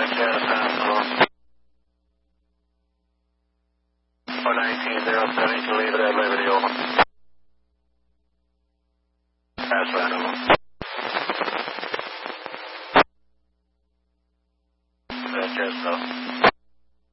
For 1907 to leave it at Liberty, over. That's right, over. That's just so.